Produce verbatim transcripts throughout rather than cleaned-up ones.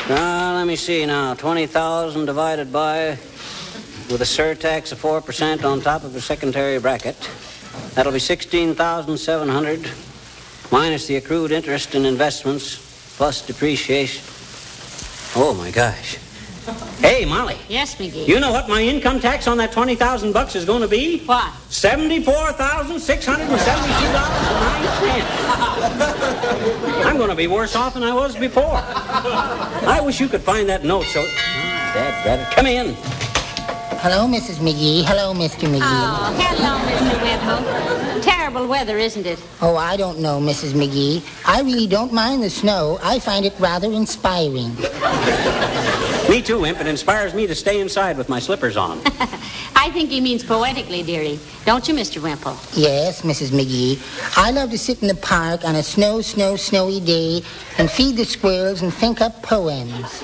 Uh, let me see now. twenty thousand divided by, with a surtax of four percent on top of the secondary bracket. That'll be sixteen thousand seven hundred minus the accrued interest in investments plus depreciation. Oh, my gosh. Hey, Molly. Yes, McGee. You know what my income tax on that twenty thousand bucks is going to be? What? seventy-four thousand six hundred seventy-two dollars and nine cents. I'm going to be worse off than I was before. I wish you could find that note so... Oh, Dad, Dad, come in. Hello, Missus McGee. Hello, Mister McGee. Oh, hello, Mister Wimple. Terrible weather, isn't it? Oh, I don't know, Missus McGee. I really don't mind the snow. I find it rather inspiring. Me too, Imp. It inspires me to stay inside with my slippers on. I think he means poetically, dearie. Don't you, Mister Wimple? Yes, Missus McGee. I love to sit in the park on a snow, snow, snowy day and feed the squirrels and think up poems.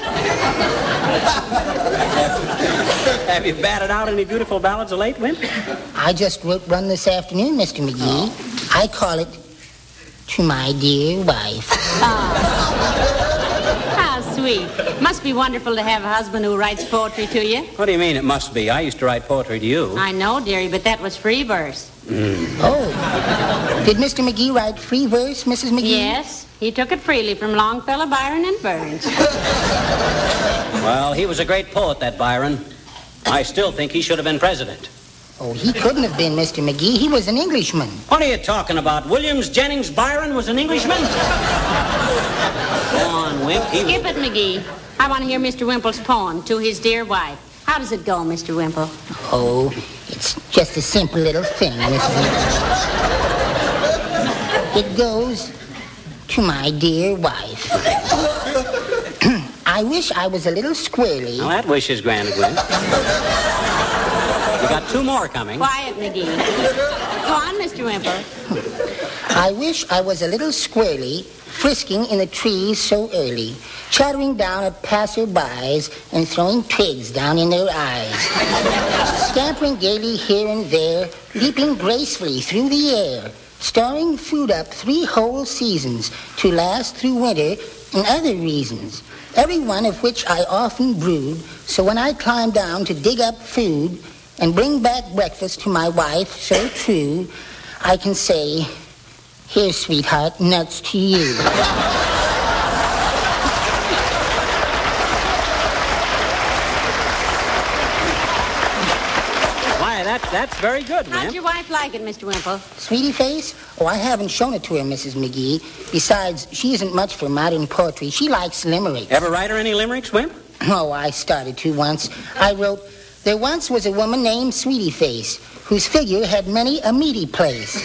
Have you batted out any beautiful ballads of late, Wimp? I just wrote one this afternoon, Mister McGee. Oh. I call it To My Dear Wife. Oh. How sweet. Must be wonderful to have a husband who writes poetry to you. What do you mean it must be? I used to write poetry to you. I know, dearie, but that was free verse. Mm. Oh. Did Mister McGee write free verse, Missus McGee? Yes. He took it freely from Longfellow, Byron, and Burns. Well, he was a great poet, that Byron. I still think he should have been president. Oh, he couldn't have been, Mister McGee. He was an Englishman. What are you talking about? Williams Jennings Byron was an Englishman? Go on, Wimp. He... Skip it, McGee. I want to hear Mister Wimple's poem, To His Dear Wife. How does it go, Mister Wimple? Oh, it's just a simple little thing, Missus McGee. It goes, To my dear wife. I wish I was a little squirrely. Well, that wish is granted, Wimp. You got two more coming. Quiet, McGee. Go on, Mister Wimple. I wish I was a little squirrely, frisking in the trees so early, chattering down at passer-bys and throwing twigs down in their eyes, scampering gaily here and there, leaping gracefully through the air, storing food up three whole seasons to last through winter and other reasons, every one of which I often brood, so when I climb down to dig up food and bring back breakfast to my wife so true, I can say, here, sweetheart, nuts to you. Why, that, that's very good, Wimp. How'd your wife like it, Mister Wimple? Sweetie face? Oh, I haven't shown it to her, Missus McGee. Besides, she isn't much for modern poetry. She likes limericks. Ever write her any limericks, Wimp? Oh, I started to once. I wrote, there once was a woman named Sweetie Face, whose figure had many a meaty place.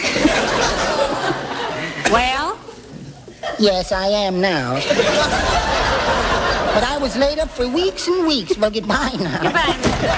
Well? Yes, I am now. But I was laid up for weeks and weeks. Well, goodbye now. Goodbye.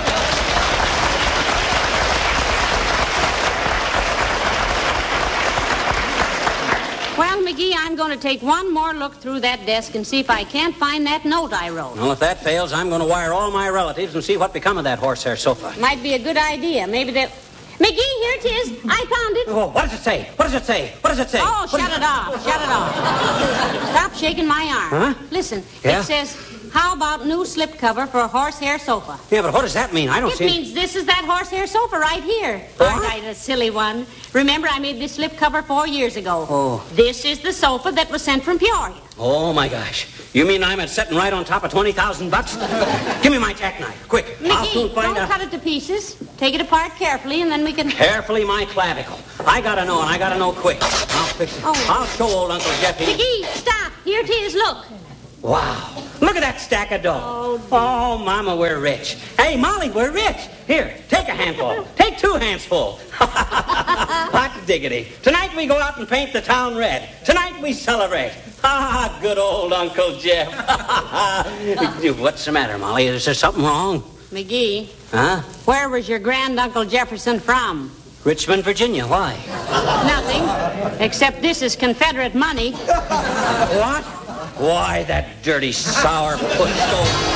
Well, McGee, I'm going to take one more look through that desk and see if I can't find that note I wrote. Well, if that fails, I'm going to wire all my relatives and see what become of that horsehair sofa. Might be a good idea. Maybe they... McGee, here it is. I found it. Oh, what does it say? What does it say? What does it say? Oh, what shut it off. Shut it off. Stop shaking my arm. Huh? Listen, Yeah? it says, how about new slipcover for a horsehair sofa? Yeah, but what does that mean? I don't It see... means this is that horsehair sofa right here. What? Aren't I a silly one? Remember, I made this slipcover four years ago. Oh. This is the sofa that was sent from Peoria. Oh, my gosh. You mean I'm at sitting right on top of twenty thousand bucks? Give me my jackknife, quick. I'll soon McGee, find don't out. cut it to pieces. Take it apart carefully, and then we can... Carefully, my clavicle. I gotta know, and I gotta know quick. I'll fix it. Oh. I'll show old Uncle Jeffy. McGee, stop. Here it is, look. Wow. Look at that stack of dough. Oh, Oh, Mama, we're rich. Hey, Molly, we're rich. Here, take a handful. Take two handsful. Hot diggity. Tonight we go out and paint the town red. Tonight we celebrate. Ah, good old Uncle Jeff. What's the matter, Molly? Is there something wrong? McGee, Huh? where was your grand Uncle Jefferson from? Richmond, Virginia. Why? Nothing. Except this is Confederate money. What? Why, that dirty, sour-puss old...